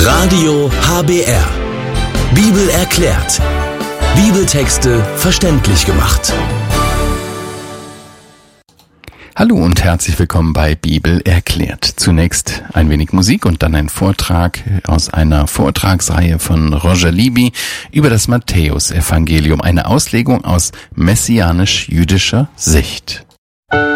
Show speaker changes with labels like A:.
A: Radio HBR. Bibel erklärt. Bibeltexte verständlich gemacht.
B: Hallo und herzlich willkommen bei Bibel erklärt. Zunächst ein wenig Musik und dann ein Vortrag aus einer Vortragsreihe von Roger Libby über das Matthäusevangelium, eine Auslegung aus messianisch-jüdischer Sicht.